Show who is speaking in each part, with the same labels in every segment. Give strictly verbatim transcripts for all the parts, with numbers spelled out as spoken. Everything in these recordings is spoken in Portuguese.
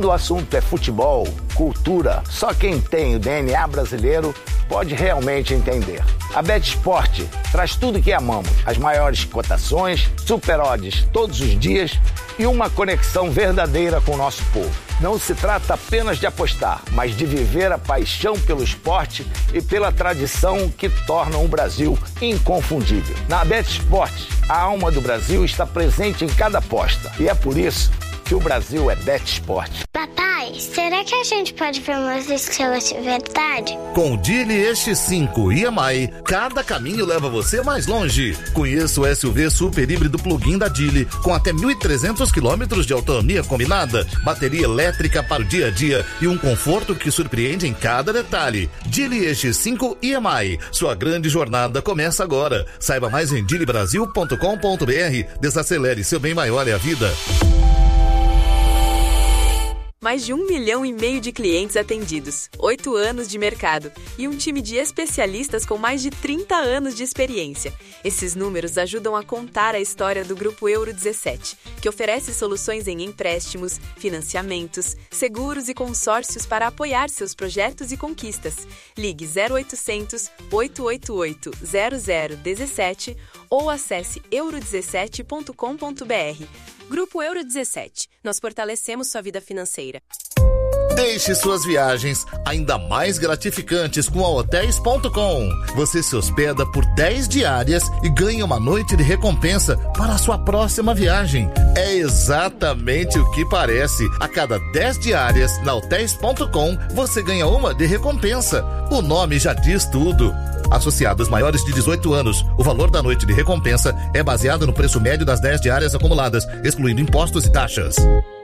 Speaker 1: Quando o assunto é futebol, cultura, só quem tem o D N A brasileiro pode realmente entender. A BetSport traz tudo que amamos, as maiores cotações, super odds todos os dias e uma conexão verdadeira com o nosso povo. Não se trata apenas de apostar, mas de viver a paixão pelo esporte e pela tradição que tornam o Brasil inconfundível. Na BetSport, a alma do Brasil está presente em cada aposta e é por isso que o Brasil é BetSport.
Speaker 2: Papai, será que a gente pode ver umas estrelas de verdade?
Speaker 3: Com o Geely E X cinco e M I, cada caminho leva você mais longe. Conheça o S U V super híbrido plug-in da Geely, com até mil e trezentos quilômetros de autonomia combinada, bateria elétrica para o dia a dia e um conforto que surpreende em cada detalhe. Geely E X cinco e M I, sua grande jornada começa agora. Saiba mais em geely brasil ponto com ponto b r. Desacelere, seu bem maior é a vida.
Speaker 4: Mais de um milhão e meio de clientes atendidos, oito anos de mercado e um time de especialistas com mais de trinta anos de experiência. Esses números ajudam a contar a história do Grupo Euro dezessete, que oferece soluções em empréstimos, financiamentos, seguros e consórcios para apoiar seus projetos e conquistas. Ligue zero oitocentos, oito oito oito, zero zero um sete ou acesse euro dezessete ponto com ponto b r. Grupo Euro dezessete. Nós fortalecemos sua vida financeira.
Speaker 3: Deixe suas viagens ainda mais gratificantes com a hotéis ponto com. Você se hospeda por dez diárias e ganha uma noite de recompensa para a sua próxima viagem. É exatamente o que parece. A cada dez diárias na hotéis ponto com, você ganha uma de recompensa. O nome já diz tudo. Associados maiores de dezoito anos, o valor da noite de recompensa é baseado no preço médio das dez diárias acumuladas, excluindo impostos e taxas.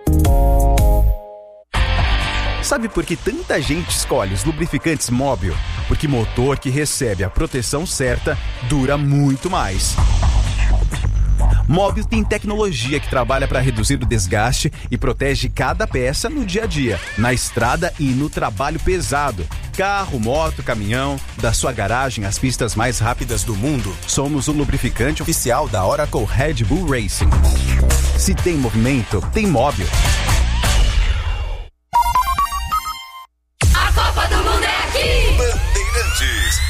Speaker 5: Sabe por que tanta gente escolhe os lubrificantes Móbil? Porque motor que recebe a proteção certa dura muito mais. Móbil tem tecnologia que trabalha para reduzir o desgaste e protege cada peça no dia a dia, na estrada e no trabalho pesado. Carro, moto, caminhão, da sua garagem às pistas mais rápidas do mundo. Somos o lubrificante oficial da Oracle Red Bull Racing. Se tem movimento, tem Móbil.
Speaker 6: A Copa do Mundo é aqui!
Speaker 3: Bandeirantes.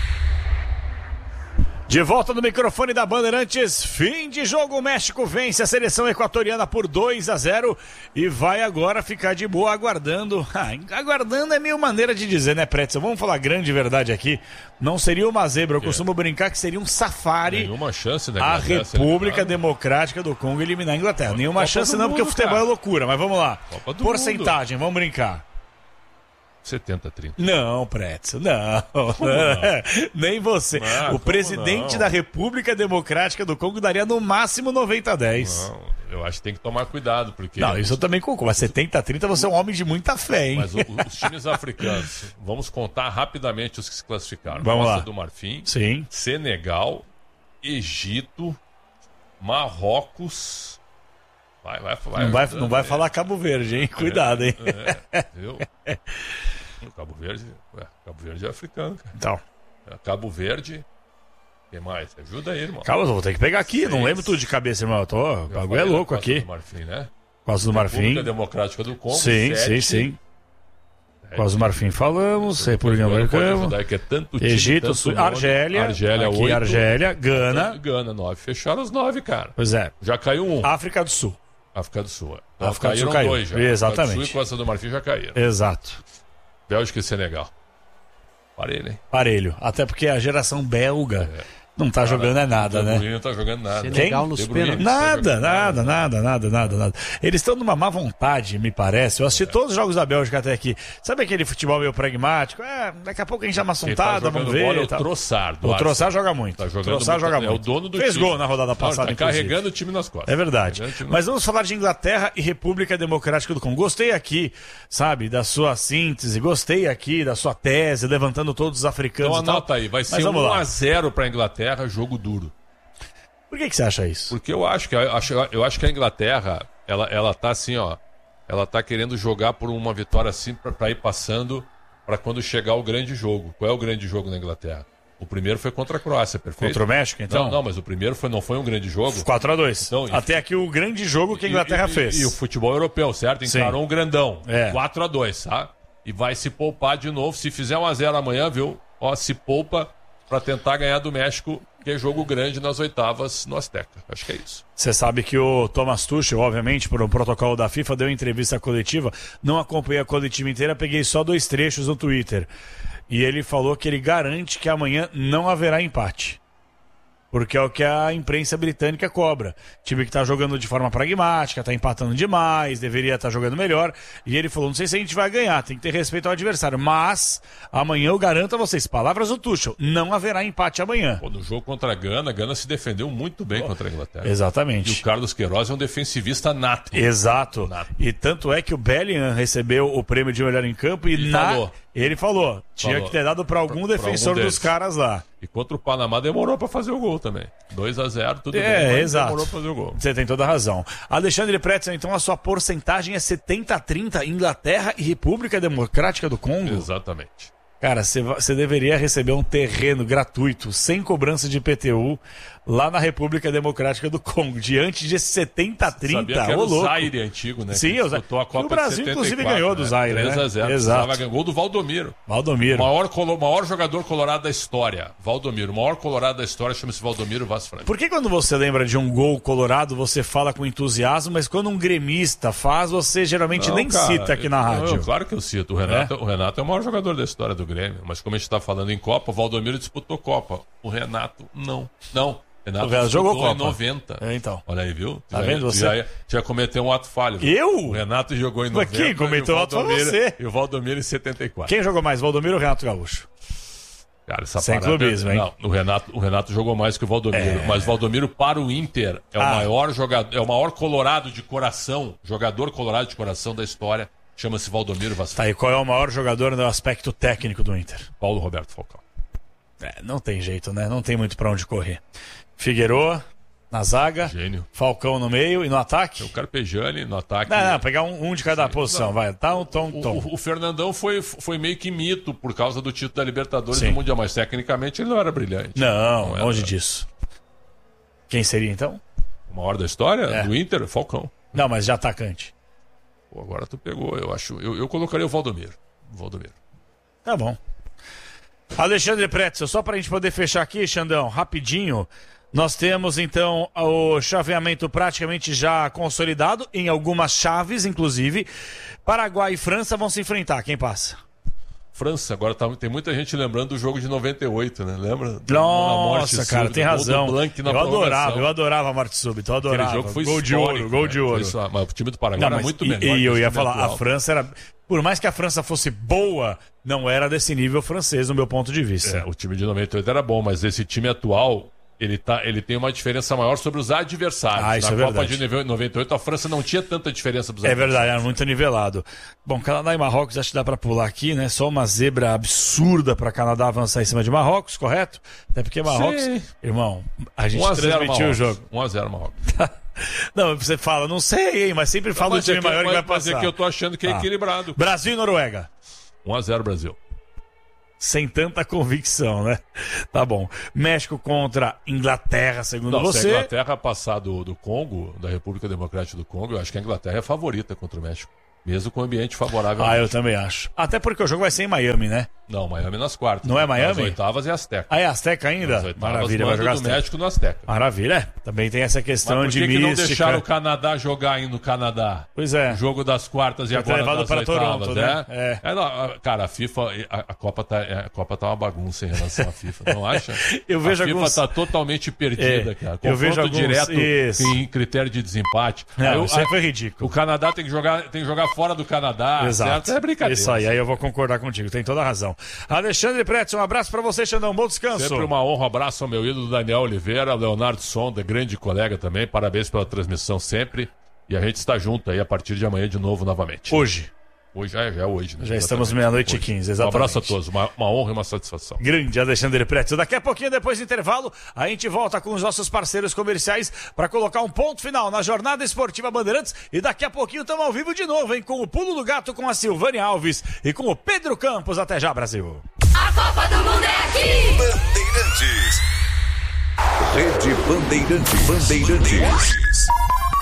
Speaker 7: De volta no microfone da Bandeirantes, fim de jogo, o México vence a seleção equatoriana por dois a zero e vai agora ficar de boa aguardando. Ah, aguardando é meio maneira de dizer, né, Pretzel? Vamos falar a grande verdade aqui. Não seria uma zebra, eu costumo é. brincar que seria um safari.
Speaker 8: Nenhuma chance da
Speaker 7: a República Democrática do Congo eliminar a Inglaterra. Nenhuma Copa chance não, porque mundo, o futebol cara. é loucura, mas vamos lá. Porcentagem, mundo. vamos brincar.
Speaker 8: setenta a trinta.
Speaker 7: Não, Pretzel, não. não. Nem você. Não, o presidente não? da República Democrática do Congo daria no máximo noventa a dez.
Speaker 8: Não, eu acho que tem que tomar cuidado, porque...
Speaker 7: Não, isso eu também concordo. Mas setenta a trinta você é um homem de muita fé, hein?
Speaker 8: Mas o, os times africanos, vamos contar rapidamente os que se classificaram.
Speaker 7: Vamos
Speaker 8: Costa
Speaker 7: lá.
Speaker 8: do Marfim,
Speaker 7: Sim.
Speaker 8: Senegal, Egito, Marrocos... Vai, vai, vai,
Speaker 7: não vai, não vai falar Cabo Verde, hein? Cuidado, hein?
Speaker 8: É, é, viu? Cabo Verde, ué, Cabo Verde é africano, cara.
Speaker 7: Então.
Speaker 8: Cabo Verde, o que mais? Ajuda aí, irmão.
Speaker 7: Calma, eu vou ter que pegar aqui, Seis. não lembro tudo de cabeça, irmão. Eu tô, o bagulho é louco aqui.
Speaker 8: Costa do Marfim, né?
Speaker 7: Costa do Marfim.
Speaker 8: República Democrática do Congo,
Speaker 7: Sim,
Speaker 8: sete.
Speaker 7: sim, sim. Costa do Marfim falamos, República Democrática.
Speaker 8: Que é tanto time,
Speaker 7: Egito,
Speaker 8: tanto
Speaker 7: Sul,
Speaker 8: nome.
Speaker 7: Argélia,
Speaker 8: Argélia,
Speaker 7: aqui,
Speaker 8: oito.
Speaker 7: Argélia, Gana.
Speaker 8: Gana, nove. Fecharam os nove, cara.
Speaker 7: Pois é.
Speaker 8: Já caiu um.
Speaker 7: África do Sul.
Speaker 8: África do Sul. Então
Speaker 7: África do Sul
Speaker 8: caíram
Speaker 7: caiu.
Speaker 8: dois já.
Speaker 7: Exatamente.
Speaker 8: África do Sul e Costa do Marfim já caíram.
Speaker 7: Exato.
Speaker 8: Bélgica e Senegal. Parelho, hein?
Speaker 7: Parelho. Até porque a geração belga é. não tá Cara, jogando é nada, né?
Speaker 8: Não tá jogando nada.
Speaker 7: Senegal
Speaker 9: nos pênaltis.
Speaker 7: Nada, nada, nada, nada, nada, nada. Eles estão numa má vontade, me parece. Eu assisti é. todos os jogos da Bélgica até aqui. Sabe aquele futebol meio pragmático? É, daqui a pouco a gente dá uma assuntada, tá vamos ver.
Speaker 8: Bola, é o Trossard.
Speaker 7: O Trossard joga muito.
Speaker 8: Tá jogando
Speaker 7: Trossard
Speaker 8: muito,
Speaker 7: joga
Speaker 8: é
Speaker 7: muito.
Speaker 8: o dono do
Speaker 7: Fez
Speaker 8: time.
Speaker 7: gol na rodada passada,
Speaker 8: Não, tá carregando o time nas costas.
Speaker 7: É verdade.
Speaker 8: Tá
Speaker 7: Mas vamos falar de Inglaterra e República Democrática do Congo. Gostei aqui, sabe, da sua síntese. Gostei aqui da sua tese, levantando todos os africanos.
Speaker 8: Então anota aí, vai ser um a zero pra Inglaterra, jogo duro.
Speaker 7: Por que, que você acha isso?
Speaker 8: Porque eu acho que, eu acho, eu acho que a Inglaterra, ela, ela tá assim, ó, ela tá querendo jogar por uma vitória assim pra, pra ir passando pra quando chegar o grande jogo. Qual é o grande jogo na Inglaterra? O primeiro foi contra a Croácia, perfeito?
Speaker 7: Contra o México, então?
Speaker 8: Não, não, mas o primeiro foi, não foi um grande jogo.
Speaker 7: quatro a dois. Então, Até e, aqui o grande jogo que a Inglaterra
Speaker 8: e, e,
Speaker 7: fez.
Speaker 8: E o futebol europeu, certo? Encarou Sim. um grandão.
Speaker 7: É.
Speaker 8: quatro a dois, tá? E vai se poupar de novo. Se fizer um a zero amanhã, viu? Ó, se poupa para tentar ganhar do México, que é jogo grande nas oitavas no Azteca. Acho que é isso.
Speaker 7: Você sabe que o Thomas Tuchel, obviamente, por um protocolo da FIFA, deu entrevista coletiva. Não acompanhei a coletiva inteira, peguei só dois trechos no Twitter. E ele falou que ele garante que amanhã não haverá empate. Porque é o que a imprensa britânica cobra. Time que tá jogando de forma pragmática, tá empatando demais, deveria estar tá jogando melhor. E ele falou, não sei se a gente vai ganhar, tem que ter respeito ao adversário. Mas, amanhã eu garanto a vocês, palavras do Tuchel, não haverá empate amanhã.
Speaker 8: Pô, no jogo contra a Gana, a Gana se defendeu muito bem oh, contra a Inglaterra.
Speaker 7: Exatamente.
Speaker 8: E o Carlos Queiroz é um defensivista nato.
Speaker 7: Exato.
Speaker 8: Nato.
Speaker 7: E tanto é que o Bellingham recebeu o prêmio de melhor em campo e
Speaker 8: ele
Speaker 7: na...
Speaker 8: falou.
Speaker 7: Ele falou, tinha falou. que ter dado para algum pra, defensor pra algum dos caras lá.
Speaker 8: E contra o Panamá demorou para fazer o gol também. dois a zero, tudo
Speaker 7: é,
Speaker 8: bem, mas
Speaker 7: exato.
Speaker 8: demorou para fazer o gol.
Speaker 7: Você tem toda a razão. Alexandre Pretzel, então a sua porcentagem é setenta a trinta, Inglaterra e República Democrática do Congo?
Speaker 8: Exatamente.
Speaker 7: Cara, você deveria receber um terreno gratuito, sem cobrança de I P T U, lá na República Democrática do Congo, diante de setenta a trinta.
Speaker 8: Sabia que era o Zaire antigo, né?
Speaker 7: Sim, o Zaire. O Brasil, inclusive, ganhou do Zaire, né?
Speaker 8: três a zero.
Speaker 7: Exato.
Speaker 8: Gol do Valdomiro.
Speaker 7: Valdomiro.
Speaker 8: O maior, colo... maior jogador colorado da história. Valdomiro. O maior colorado da história chama-se Valdomiro Vaz Franco.
Speaker 7: Por que quando você lembra de um gol colorado, você fala com entusiasmo, mas quando um gremista faz, você geralmente não, nem cara, cita aqui na rádio?
Speaker 8: Não, claro que eu cito. O Renato é? o Renato é o maior jogador da história do Grêmio. Mas como a gente está falando em Copa, o Valdomiro disputou Copa. O Renato, não. Não. Renato
Speaker 7: o jogou Copa.
Speaker 8: em noventa.
Speaker 7: É, então.
Speaker 8: Olha aí, viu?
Speaker 7: Tá
Speaker 8: já,
Speaker 7: vendo você?
Speaker 8: Já, já cometeu um ato falho. Viu?
Speaker 7: Eu?
Speaker 8: O Renato jogou em noventa.
Speaker 7: Quem cometeu um ato foi você?
Speaker 8: E o Valdomiro em setenta e quatro.
Speaker 7: Quem jogou mais, Valdomiro ou Renato Gaúcho?
Speaker 8: Cara, essa
Speaker 7: Sem
Speaker 8: parada...
Speaker 7: clubismo, hein?
Speaker 8: Não, o Renato, o Renato jogou mais que o Valdomiro.
Speaker 7: É...
Speaker 8: Mas o Valdomiro para o Inter é, ah. o maior jogador, é o maior colorado de coração, jogador colorado de coração da história. Chama-se Valdomiro Vaz Franco.
Speaker 7: Tá, e qual é o maior jogador no aspecto técnico do Inter?
Speaker 8: Paulo Roberto Falcão.
Speaker 7: É, não tem jeito, né? Não tem muito pra onde correr. Figueiredo na zaga,
Speaker 8: Gênio.
Speaker 7: Falcão no meio e no ataque?
Speaker 8: O Carpegiani no ataque.
Speaker 7: Não, não, pegar um, um de cada Sim, posição, não. vai. Tá um tom, tom.
Speaker 8: O, o, o Fernandão foi, foi meio que mito por causa do título da Libertadores
Speaker 7: Sim.
Speaker 8: do Mundial, mas tecnicamente ele não era brilhante.
Speaker 7: Não,
Speaker 8: não era...
Speaker 7: longe disso. Quem seria então?
Speaker 8: O maior da história?
Speaker 7: É.
Speaker 8: Do Inter? Falcão.
Speaker 7: Não, mas de atacante.
Speaker 8: Pô, agora tu pegou, eu acho. Eu, eu colocaria o Valdomiro. O Valdomiro.
Speaker 7: Tá bom. Alexandre Pretzel, só pra gente poder fechar aqui, Xandão, rapidinho. Nós temos, então, o chaveamento praticamente já consolidado, em algumas chaves, inclusive. Paraguai e França vão se enfrentar. Quem passa?
Speaker 8: França, agora tá, tem muita gente lembrando do jogo de noventa e oito, né? Lembra?
Speaker 7: Nossa, cara, tem razão. Eu adorava, eu adorava a morte súbita, eu adorava.
Speaker 8: Aquele jogo foi
Speaker 7: gol de ouro, gol de ouro.
Speaker 8: Isso, mas o time do Paraguai
Speaker 7: Não,
Speaker 8: era muito melhor.
Speaker 7: E, e eu ia falar, atual. A França era... Por mais que a França fosse boa, não era desse nível francês, no meu ponto de vista.
Speaker 8: É, o time de noventa e oito era bom, mas esse time atual... Ele, tá, ele tem uma diferença maior sobre os adversários.
Speaker 7: Ah, isso
Speaker 8: Na
Speaker 7: é
Speaker 8: Copa
Speaker 7: verdade.
Speaker 8: de noventa e oito, a França não tinha tanta diferença dos
Speaker 7: É
Speaker 8: adversários.
Speaker 7: verdade, era muito nivelado. Bom, Canadá e Marrocos, acho que dá pra pular aqui, né? Só uma zebra absurda pra Canadá avançar em cima de Marrocos, correto? Até porque Marrocos... Sim. Irmão, a gente transmitiu o jogo.
Speaker 8: um a zero Marrocos.
Speaker 7: Não, você fala, não sei, hein? Mas sempre fala
Speaker 8: não,
Speaker 7: do time
Speaker 8: é que,
Speaker 7: maior
Speaker 8: mas,
Speaker 7: que vai passar.
Speaker 8: Mas é que eu tô achando que é ah. equilibrado.
Speaker 7: Brasil e Noruega.
Speaker 8: um a zero Brasil.
Speaker 7: Sem tanta convicção, né? Tá bom. México contra Inglaterra, segundo
Speaker 8: Não,
Speaker 7: você.
Speaker 8: Se a Inglaterra passar do, do Congo, da República Democrática do Congo, eu acho que a Inglaterra é favorita contra o México. Mesmo com o ambiente favorável.
Speaker 7: Ah, eu também acho. Até porque o jogo vai ser em Miami, né?
Speaker 8: Não, Miami nas quartas.
Speaker 7: Não é Miami?
Speaker 8: Nas oitavas é Azteca.
Speaker 7: Ah, é Azteca ainda?
Speaker 8: Nas oitavas,
Speaker 7: Maravilha, vai jogar
Speaker 8: do
Speaker 7: Azteca.
Speaker 8: México no Azteca.
Speaker 7: Maravilha, é. Também tem essa questão
Speaker 8: Mas por que
Speaker 7: de
Speaker 8: que
Speaker 7: mística.
Speaker 8: não deixaram o Canadá jogar aí no Canadá?
Speaker 7: Pois é.
Speaker 8: O jogo das quartas e
Speaker 7: Já
Speaker 8: agora
Speaker 7: tá levado
Speaker 8: das
Speaker 7: para
Speaker 8: oitavas,
Speaker 7: Toronto,
Speaker 8: né?
Speaker 7: né? É.
Speaker 8: É, não, cara, a FIFA, a, a, Copa tá, a Copa tá uma bagunça em relação à FIFA, não acha?
Speaker 7: Eu vejo
Speaker 8: a FIFA
Speaker 7: alguns...
Speaker 8: tá totalmente perdida,
Speaker 7: é,
Speaker 8: cara.
Speaker 7: Eu vejo alguns...
Speaker 8: direto
Speaker 7: Isso.
Speaker 8: em critério de desempate.
Speaker 7: Não,
Speaker 8: aí,
Speaker 7: isso aí foi ridículo.
Speaker 8: O Canadá tem que jogar, tem que jogar fora do Canadá,
Speaker 7: Exato.
Speaker 8: Certo? É brincadeira.
Speaker 7: Isso aí, aí eu vou concordar contigo, tem toda a razão. Alexandre Pretzel, um abraço pra você, Xandão, bom descanso.
Speaker 8: Sempre uma honra, um abraço ao meu ídolo Daniel Oliveira, Leonardo Sonda, grande colega também, parabéns pela transmissão sempre. E a gente está junto aí a partir de amanhã de novo, novamente.
Speaker 7: Hoje.
Speaker 8: Hoje, é, já é hoje, né?
Speaker 7: Já estamos meia-noite e quinze, exatamente.
Speaker 8: Um abraço a todos, uma, uma honra e uma satisfação.
Speaker 7: Grande Alexandre Pretzel. Daqui a pouquinho, depois do intervalo, a gente volta com os nossos parceiros comerciais para colocar um ponto final na Jornada Esportiva Bandeirantes. E daqui a pouquinho estamos ao vivo de novo, hein? Com o Pulo do Gato com a Silvânia Alves e com o Pedro Campos. Até já, Brasil.
Speaker 6: Copa do Mundo é aqui.
Speaker 9: Bandeirantes. Rede Bandeirantes. Bandeirantes.